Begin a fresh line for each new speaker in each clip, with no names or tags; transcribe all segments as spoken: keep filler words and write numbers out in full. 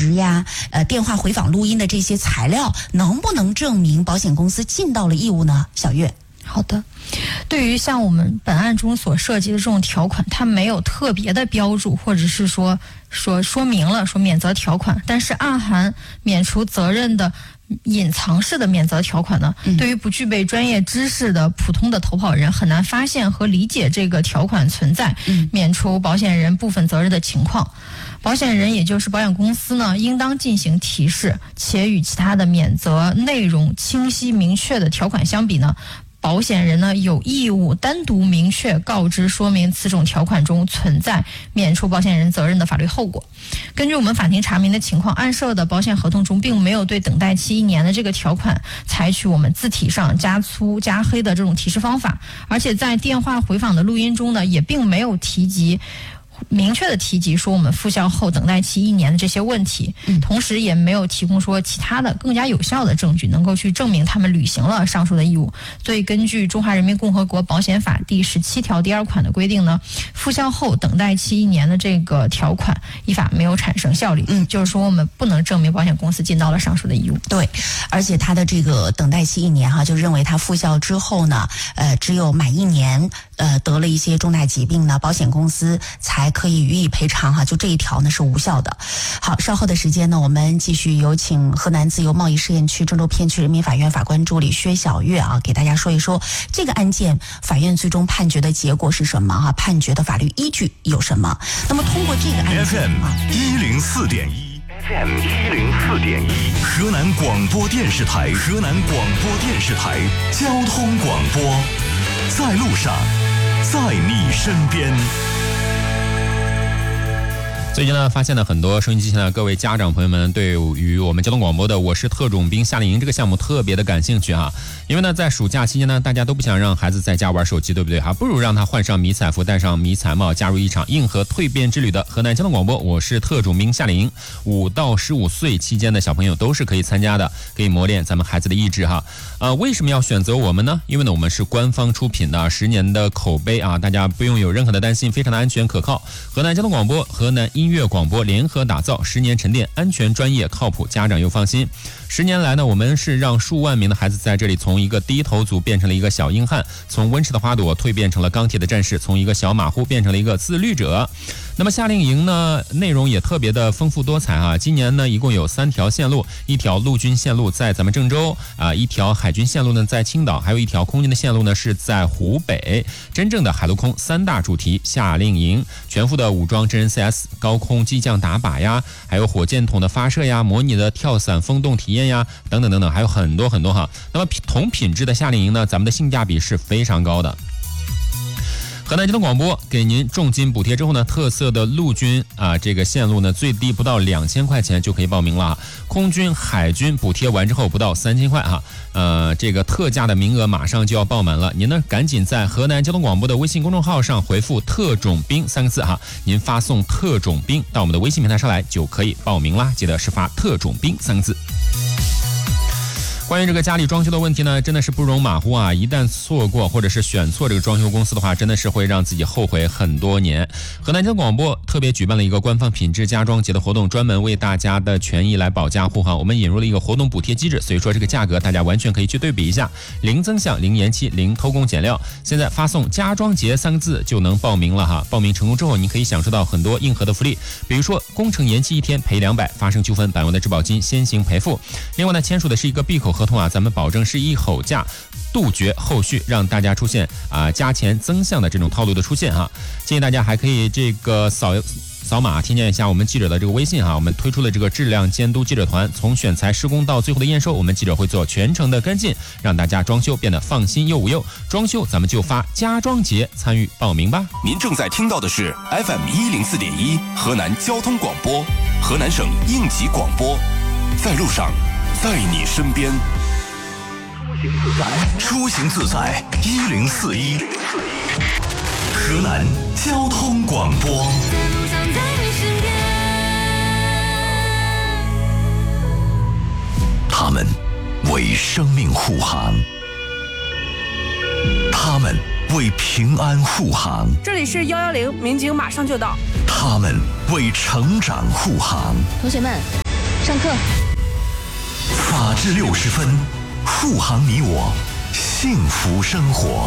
实呀、呃电话回访录音的这些材料，能不能证明保险公司尽到了义务呢？小月。
好的，对于像我们本案中所涉及的这种条款，它没有特别的标注，或者是说说说明了说免责条款，但是暗含免除责任的隐藏式的免责条款呢，
嗯、
对于不具备专业知识的普通的投保人很难发现和理解这个条款存在、嗯、免除保险人部分责任的情况。保险人也就是保险公司呢，应当进行提示，且与其他的免责内容清晰明确的条款相比呢，保险人呢有义务单独明确告知说明此种条款中存在免除保险人责任的法律后果。根据我们法庭查明的情况，案涉的保险合同中并没有对等待期一年的这个条款采取我们字体上加粗加黑的这种提示方法，而且在电话回访的录音中呢，也并没有提及明确的提及说我们复效后等待期一年的这些问题，同时也没有提供说其他的更加有效的证据能够去证明他们履行了上述的义务。所以根据中华人民共和国保险法第十七条第二款的规定呢，复效后等待期一年的这个条款依法没有产生效力，嗯，就是说我们不能证明保险公司尽到了上述的义务。
对，而且他的这个等待期一年哈，就认为他复效之后呢，呃，只有满一年，呃，得了一些重大疾病呢，保险公司才可以予以赔偿哈，就这一条呢是无效的。好，稍后的时间呢，我们继续有请河南自由贸易试验区郑州片区人民法院法官助理薛晓月啊，给大家说一说这个案件法院最终判决的结果是什么哈、啊，判决的法律依据有什么？那么通过这个案件
F M 一零四点一 ，F M 一零四点一，河南广播电视台，河南广播电视台交通广播，在路上，在你身边。
最近呢，发现了很多收音机前的各位家长朋友们对于我们交通广播的我是特种兵夏令营这个项目特别的感兴趣哈。因为呢，在暑假期间呢，大家都不想让孩子在家玩手机，对不对哈？不如让他换上迷彩服，戴上迷彩帽，加入一场硬核蜕变之旅的河南交通广播我是特种兵夏令营。五到十五岁期间的小朋友都是可以参加的，可以磨练咱们孩子的意志哈。呃，为什么要选择我们呢？因为呢，我们是官方出品的，十年的口碑啊，大家不用有任何的担心，非常的安全可靠。河南交通广播、河南音乐广播联合打造，十年沉淀，安全专业靠谱，家长又放心。十年来呢，我们是让数万名的孩子在这里从一个低头族变成了一个小硬汉，从温室的花朵蜕变成了钢铁的战士，从一个小马虎变成了一个自律者。那么夏令营呢，内容也特别的丰富多彩啊。今年呢，一共有三条线路，一条陆军线路在咱们郑州啊，一条海军线路呢在青岛，还有一条空军的线路呢是在湖北。真正的海陆空三大主题夏令营，全副的武装真人 C S， 高空机降打靶呀，还有火箭筒的发射呀，模拟的跳伞风洞体验呀，等等等等，还有很多很多哈。那么同品质的夏令营呢，咱们的性价比是非常高的。河南交通广播给您重金补贴之后呢，特色的陆军啊这个线路呢，最低不到两千块钱就可以报名了。空军、海军补贴完之后不到三千块哈，呃，这个特价的名额马上就要爆满了。您呢赶紧在河南交通广播的微信公众号上回复"特种兵"三个字哈，您发送"特种兵"到我们的微信平台上来就可以报名啦。记得是发"特种兵"三个字。关于这个家里装修的问题呢，真的是不容马虎啊！一旦错过或者是选错这个装修公司的话，真的是会让自己后悔很多年。河南交通广播特别举办了一个官方品质家装节的活动，专门为大家的权益来保驾护航。我们引入了一个活动补贴机制，所以说这个价格大家完全可以去对比一下，零增项、零延期、零偷工减料。现在发送"家装节"三个字就能报名了哈！报名成功之后，您可以享受到很多硬核的福利，比如说工程延期一天赔两百，发生纠纷百万的质保金先行赔付。另外呢，签署的是一个闭口合同啊，咱们保证是一口价，杜绝后续让大家出现啊加钱增项的这种套路的出现哈。建议大家还可以这个扫扫码添加一下我们记者的这个微信哈，我们推出了这个质量监督记者团，从选材施工到最后的验收，我们记者会做全程的跟进，让大家装修变得放心又无忧。装修咱们就发家装节参与报名吧。
您正在听到的是 F M 一零四点一河南交通广播，河南省应急广播，在路上，在你身边。出行自在一零四一，河南交通广播。他们为生命护航，他们为平安护航。
这里是一一零，民警马上就到。
他们为成长护航。
同学们，
上课。
法治六十分，护航你我幸福生活。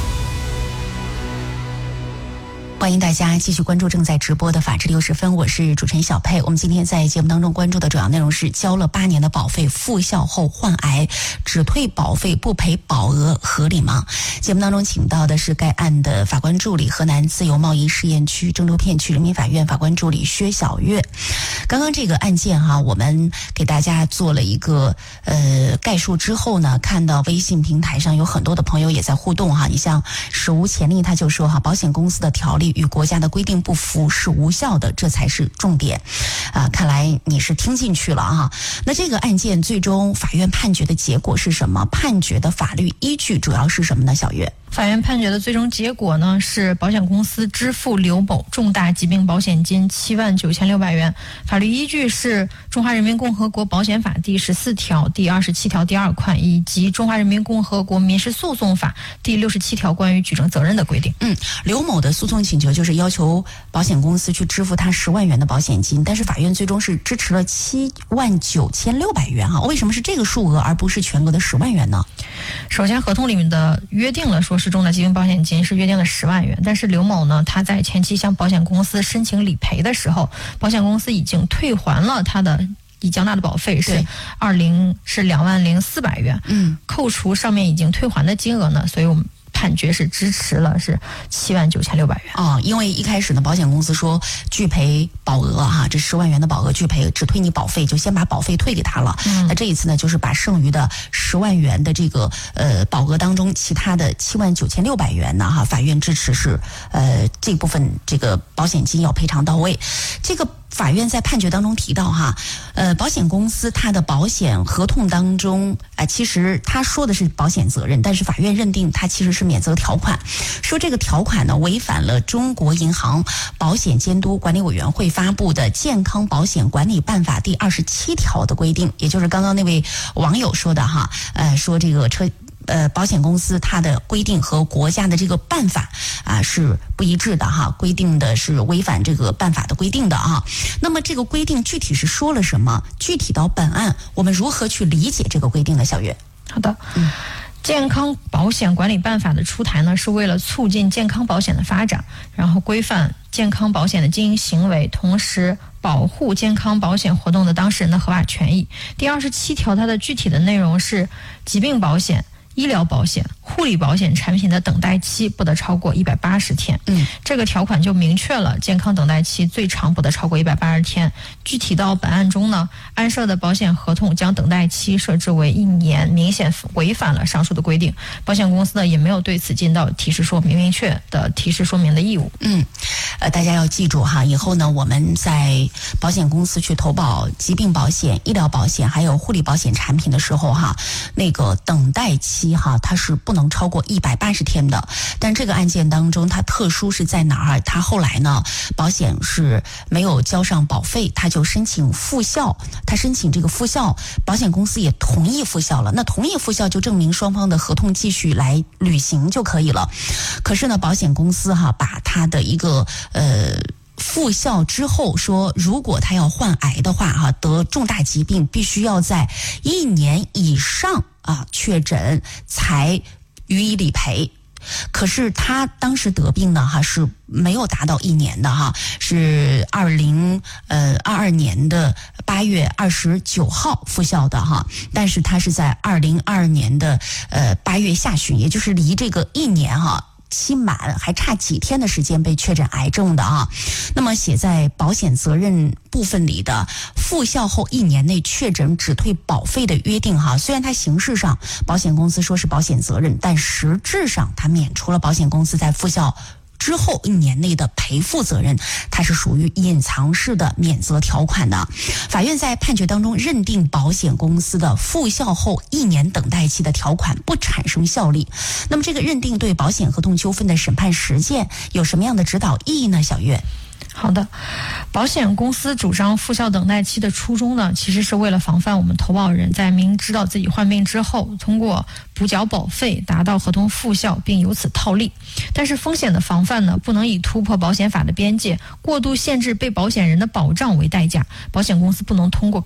欢迎大家继续关注正在直播的法治六十分，我是主持人小佩。我们今天在节目当中关注的主要内容是交了八年的保费复效后患癌，只退保费不赔保额合理吗？节目当中请到的是该案的法官助理，河南自由贸易试验区郑州片区人民法院法官助理薛晓月。刚刚这个案件哈，我们给大家做了一个呃概述之后呢，看到微信平台上有很多的朋友也在互动哈。你像史无前例他就说哈，保险公司的条例与国家的规定不符是无效的，这才是重点啊！看来你是听进去了啊。那这个案件最终法院判决的结果是什么？判决的法律依据主要是什么呢？小月。
法院判决的最终结果呢，是保险公司支付刘某重大疾病保险金七万九千六百元。法律依据是《中华人民共和国保险法》第十四条、第二十七条第二款，以及《中华人民共和国民事诉讼法》第六十七条关于举证责任的规定。
嗯，刘某的诉讼请求就是要求保险公司去支付他十万元的保险金，但是法院最终是支持了七万九千六百元啊。为什么是这个数额而不是全额的十万元呢？
首先，合同里面的约定了说是重大疾病保险金是约定了十万元，但是刘某呢，他在前期向保险公司申请理赔的时候，保险公司已经退还了他的已交纳的保费是二零是两万零四百元，嗯，扣除上面已经退还的金额呢，所以我们判决是支持了是七万九千六百元
哦，因为一开始呢，保险公司说拒赔保额哈，这十万元的保额拒赔，只退你保费，就先把保费退给他了。嗯、那这一次呢，就是把剩余的十万元的这个呃保额当中，其他的七万九千六百元呢哈，法院支持是呃这部分这个保险金要赔偿到位，这个。法院在判决当中提到哈，呃，保险公司它的保险合同当中，呃，其实他说的是保险责任，但是法院认定它其实是免责条款，说这个条款呢违反了中国银行保险监督管理委员会发布的《健康保险管理办法》第二十七条的规定，也就是刚刚那位网友说的哈，呃，说这个车。呃，保险公司它的规定和国家的这个办法啊是不一致的哈，规定的是违反这个办法的规定的啊。那么这个规定具体是说了什么？具体到本案，我们如何去理解这个规定呢？小月。
好的，嗯。健康保险管理办法的出台呢，是为了促进健康保险的发展，然后规范健康保险的经营行为，同时保护健康保险活动的当事人的合法权益。第二十七条它的具体的内容是疾病保险、医疗保险、护理保险产品的等待期不得超过一百八十天。嗯，这个条款就明确了健康等待期最长不得超过一百八十天。具体到本案中呢，安设的保险合同将等待期设置为一年，明显违反了上述的规定。保险公司呢也没有对此尽到提示说明明确的提示说明的义务。
嗯，呃，大家要记住哈，以后呢我们在保险公司去投保疾病保险、医疗保险还有护理保险产品的时候哈，那个等待期哈，它是不能超过一百八十天的。但这个案件当中，它特殊是在哪儿？它后来呢，保险是没有交上保费，他就申请复效，他申请这个复效，保险公司也同意复效了。那同意复效就证明双方的合同继续来履行就可以了。可是呢，保险公司哈，把他的一个呃。复效之后说，如果他要患癌的话哈，得重大疾病必须要在一年以上啊确诊才予以理赔。可是他当时得病呢哈是没有达到一年的哈，是二零呃二二年的八月二十九号复效的哈，但是他是在二零二二年的呃八月下旬，也就是离这个一年哈。期满还差几天的时间被确诊癌症的啊，那么写在保险责任部分里的复效后一年内确诊只退保费的约定哈，虽然它形式上保险公司说是保险责任，但实质上它免除了保险公司在复效之后一年内的赔付责任，它是属于隐藏式的免责条款的。法院在判决当中认定保险公司的复效后一年等待期的条款不产生效力。那么这个认定对保险合同纠纷的审判实践有什么样的指导意义呢？小月。
好的，保险公司主张复效等待期的初衷呢，其实是为了防范我们投保人在明知道自己患病之后，通过补缴保费达到合同复效，并由此套利。但是风险的防范呢，不能以突破保险法的边界，过度限制被保险人的保障为代价。保险公司不能通过